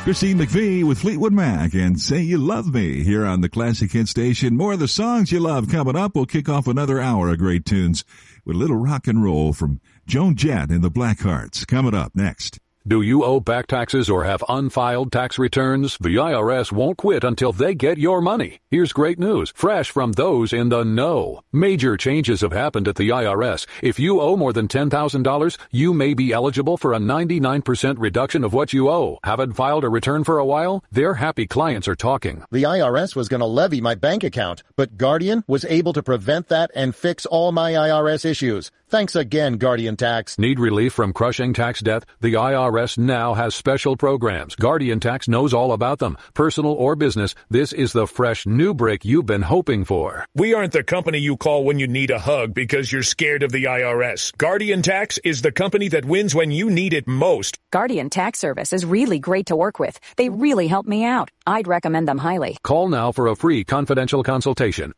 Christine McVie with Fleetwood Mac and Say You Love Me here on the Classic Hit Station. More of the songs you love coming up. We'll kick off another hour of great tunes with a little rock and roll from Joan Jett and the Blackhearts. Coming up next. Do you owe back taxes or have unfiled tax returns? The IRS won't quit until they get your money. Here's great news, fresh from those in the know. Major changes have happened at the IRS. If you owe more than $10,000, you may be eligible for a 99% reduction of what you owe. Haven't filed a return for a while? Their happy clients are talking. The IRS was going to levy my bank account, but Guardian was able to prevent that and fix all my IRS issues. Thanks again, Guardian Tax. Need relief from crushing tax debt? The IRS now has special programs. Guardian Tax knows all about them. Personal or business, this is the fresh new break you've been hoping for. We aren't the company you call when you need a hug because you're scared of the IRS. Guardian Tax is the company that wins when you need it most. Guardian Tax Service is really great to work with. They really help me out. I'd recommend them highly. Call now for a free confidential consultation.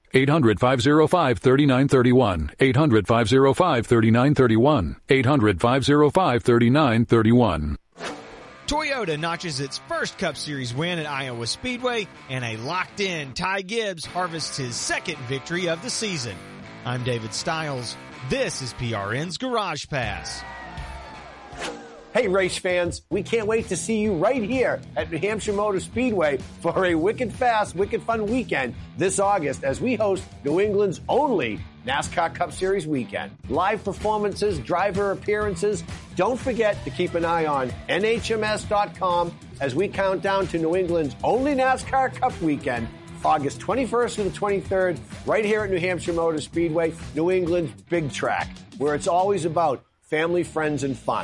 800-505-3931. 800-505-3931. 800-505-3931. Toyota notches its first Cup Series win at Iowa Speedway, and a locked-in Ty Gibbs harvests his second victory of the season. I'm David Stiles. This is PRN's Garage Pass. Hey, race fans, we can't wait to see you right here at New Hampshire Motor Speedway for a wicked fast, wicked fun weekend this August as we host New England's only NASCAR Cup Series weekend. Live performances, driver appearances. Don't forget to keep an eye on NHMS.com as we count down to New England's only NASCAR Cup weekend, August 21st through the 23rd, right here at New Hampshire Motor Speedway, New England's big track, where it's always about family, friends, and fun.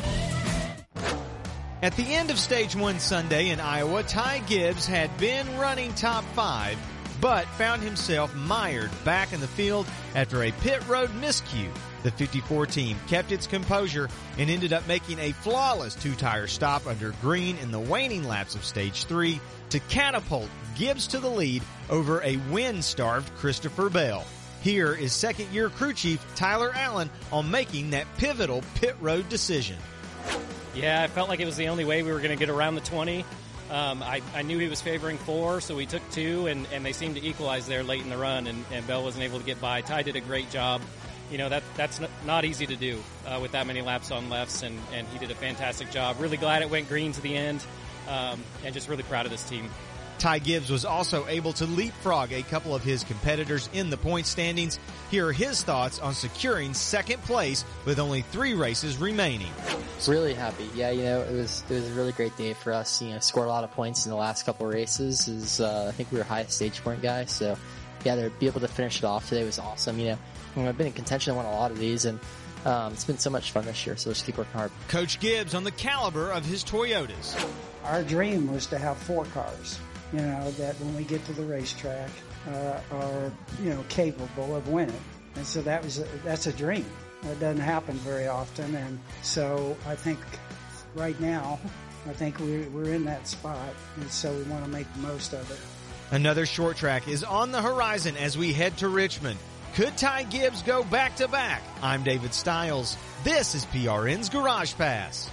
At the end of Stage 1 Sunday in Iowa, Ty Gibbs had been running top 5, but found himself mired back in the field after a pit road miscue. The 54 team kept its composure and ended up making a flawless two-tire stop under green in the waning laps of Stage 3 to catapult Gibbs to the lead over a wind-starved Christopher Bell. Here is second-year crew chief Tyler Allen on making that pivotal pit road decision. Yeah, I felt like it was the only way we were going to get around the 20. I knew he was favoring 4, so we took 2, and they seemed to equalize there late in the run, and Bell wasn't able to get by. Ty did a great job. You know, that's not easy to do with that many laps on lefts, and he did a fantastic job. Really glad it went green to the end, and just really proud of this team. Ty Gibbs was also able to leapfrog a couple of his competitors in the point standings. Here are his thoughts on securing second place with only 3 races remaining. Really happy. Yeah, you know, it was a really great day for us. You know, scored a lot of points in the last couple of races. I think we were highest stage point guys. So, yeah, to be able to finish it off today was awesome. You know, I've been in contention. I won a lot of these, and it's been so much fun this year. So let's keep working hard. Coach Gibbs on the caliber of his Toyotas. Our dream was to have 4 cars. You know, that when we get to the racetrack, are, you know, capable of winning. And so that's a dream. That doesn't happen very often. And so I think right now, we're in that spot. And so we want to make the most of it. Another short track is on the horizon as we head to Richmond. Could Ty Gibbs go back-to-back? I'm David Stiles. This is PRN's Garage Pass.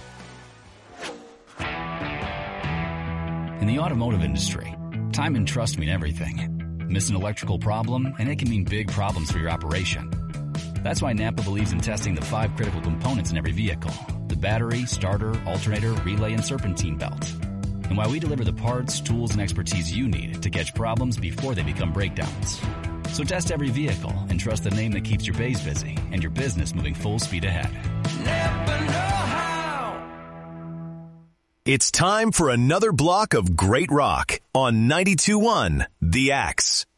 In the automotive industry, time and trust mean everything. Miss an electrical problem, and it can mean big problems for your operation. That's why Napa believes in testing the 5 critical components in every vehicle: the battery, starter, alternator, relay, and serpentine belt. And why we deliver the parts, tools, and expertise you need to catch problems before they become breakdowns. So test every vehicle and trust the name that keeps your bays busy and your business moving full speed ahead. Napa know-how. It's time for another block of great rock on 92.1 The Axe.